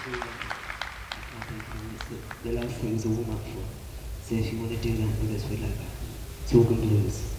The last thing is a warm up for. So if you want to do that with us, we'd like that. It's all good blues.